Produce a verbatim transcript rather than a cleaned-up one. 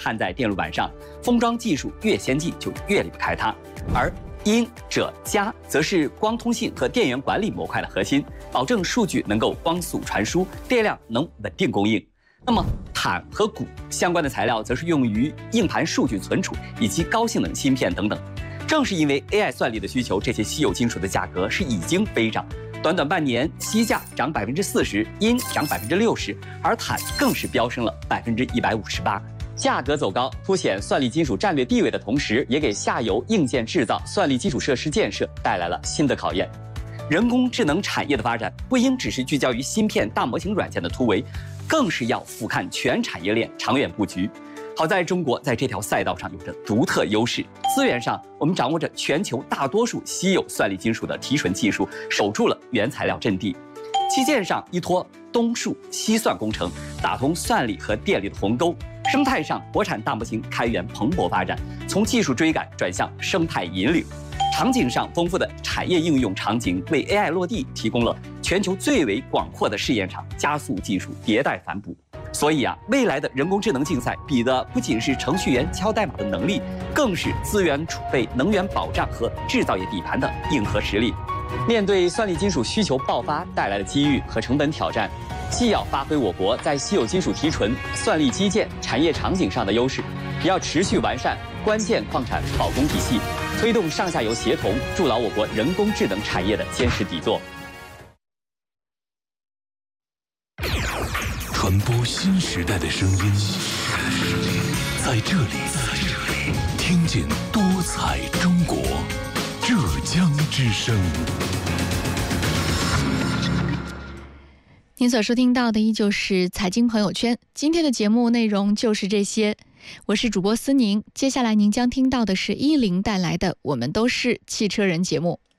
焊在电路板上，封装技术越先进就越离不开它。而因、者、加则是光通信和电源管理模块的核心，保证数据能够光速传输，电量能稳定供应。那么钽和钴相关的材料则是用于硬盘数据存储以及高性能芯片等等。正是因为 A I 算力的需求，这些稀有金属的价格是已经飞涨。短短半年，锡价涨百分之四十，铟涨百分之六十，而钽更是飙升了百分之一百五十八。价格走高，凸显算力金属战略地位的同时，也给下游硬件制造、算力基础设施建设带来了新的考验。人工智能产业的发展不应只是聚焦于芯片、大模型软件的突围，更是要俯瞰全产业链，长远布局。好在中国在这条赛道上有着独特优势，资源上我们掌握着全球大多数稀有算力金属的提纯技术，守住了原材料阵地。基建上依托东数西算工程，打通算力和电力的鸿沟。生态上，国产大模型开源蓬勃发展，从技术追赶转向生态引领。场景上，丰富的产业应用场景为 A I 落地提供了全球最为广阔的试验场，加速技术迭代反哺。所以啊，未来的人工智能竞赛比的不仅是程序员敲代码的能力，更是资源储备、能源保障和制造业底盘的硬核实力。面对算力金属需求爆发带来的机遇和成本挑战，既要发挥我国在稀有金属提纯、算力基建产业场景上的优势，也要持续完善关键矿产保供体系，推动上下游协同，筑牢我国人工智能产业的坚实底座。 传播新时代的声音，在这里，听见多彩中国，浙江之声。 您所收听到的依旧是财经朋友圈，今天的节目内容就是这些。我是主播思宁，接下来您将听到的是依林带来的《我们都是汽车人》节目。